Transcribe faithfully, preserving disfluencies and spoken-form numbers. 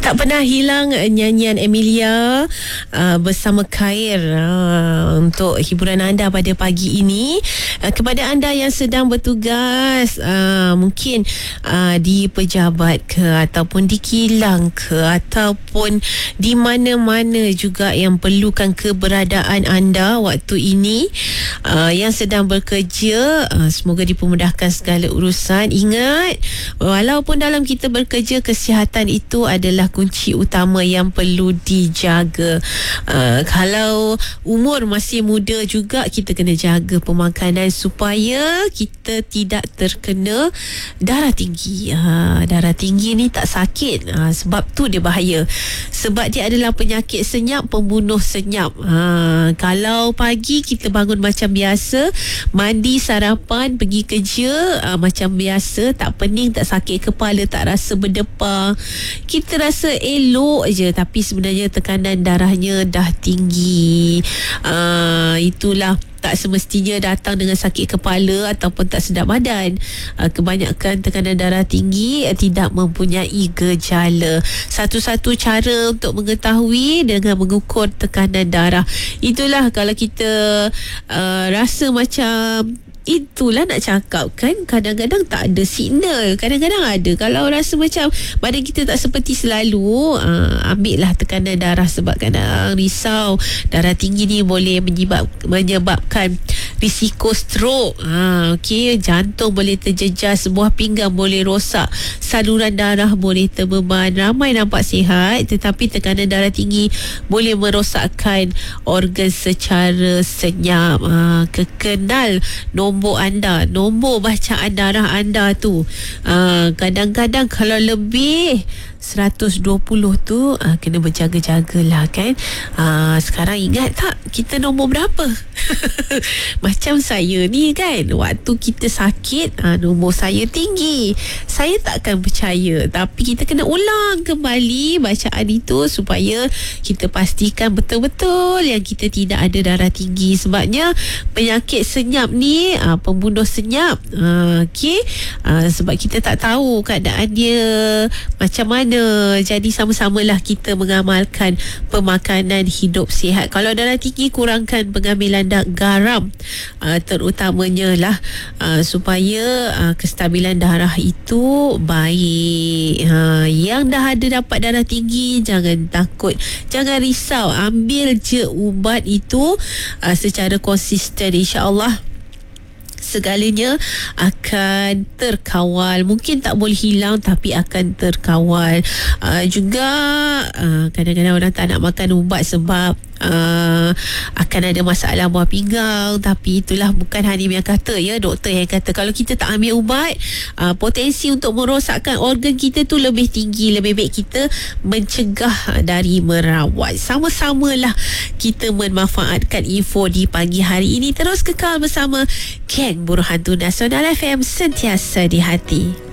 Tak pernah hilang nyanyian Emilia uh, bersama Khair uh, untuk hiburan anda pada pagi ini. Uh, kepada anda yang sedang bertugas, uh, mungkin uh, di pejabat ke, ataupun di kilang ke, ataupun di mana-mana juga yang perlukan keberadaan anda waktu ini, uh, yang sedang bekerja, uh, semoga dipermudahkan segala urusan. Ingat, walaupun dalam kita bekerja, kesihatan itu adalah kunci utama yang perlu dijaga. Uh, kalau umur masih muda juga, kita kena jaga pemakanan supaya kita tidak terkena darah tinggi. Uh, darah tinggi ni tak sakit, uh, sebab tu dia bahaya. Sebab dia adalah penyakit senyap, pembunuh senyap. Uh, kalau pagi kita bangun macam biasa, mandi, sarapan, pergi kerja uh, macam biasa, tak pening, tak sakit kepala, tak rasa berdepar, kita rasa elok je, tapi sebenarnya tekanan darahnya dah tinggi. Uh, itulah tak semestinya datang dengan sakit kepala ataupun tak sedap badan. Uh, kebanyakan tekanan darah tinggi uh, tidak mempunyai gejala. Satu-satu cara untuk mengetahui dengan mengukur tekanan darah. Itulah kalau kita uh, rasa macam, itulah nak cakap kan, kadang-kadang tak ada signal, kadang-kadang ada. Kalau rasa macam badan kita tak seperti selalu, uh, ambil lah tekanan darah, sebab kadang risau darah tinggi ni boleh menyebab, menyebabkan risiko stroke. uh, okay, jantung boleh terjejas, sebuah pinggang boleh rosak, saluran darah boleh terbeban. Ramai nampak sihat, tetapi tekanan darah tinggi boleh merosakkan organ secara senyap. uh, kekenal nombor anda, nombor bacaan darah anda tu. Uh, kadang-kadang kalau lebih seratus dua puluh tu, uh, kena berjaga-jagalah kan. Uh, sekarang ingat tak kita nombor berapa? Macam saya ni kan, waktu kita sakit, uh, nombor saya tinggi. Saya takkan percaya, tapi kita kena ulang kembali bacaan itu supaya kita pastikan betul-betul yang kita tidak ada darah tinggi. Sebabnya penyakit senyap ni uh, pembunuh senyap. uh, okay? uh, sebab kita tak tahu keadaan dia macam mana. Jadi sama-samalah kita mengamalkan pemakanan hidup sihat. Kalau darah tinggi, kurangkan pengambilan da- garam, uh, terutamanya lah, uh, supaya uh, kestabilan darah itu baik. uh, Yang dah ada dapat darah tinggi, jangan takut, jangan risau, ambil je ubat itu uh, secara konsisten. InsyaAllah segalanya akan terkawal. Mungkin tak boleh hilang, tapi akan terkawal. Uh, juga uh, kadang-kadang orang tak nak makan ubat sebab Uh, akan ada masalah buah pinggang. Tapi itulah bukan Hanim yang kata, ya, doktor yang kata kalau kita tak ambil ubat, uh, potensi untuk merosakkan organ kita tu lebih tinggi. Lebih baik kita mencegah dari merawat. Sama-samalah kita memanfaatkan info di pagi hari ini. Terus kekal bersama Geng Buruhan Tu Nasional F M, sentiasa di hati.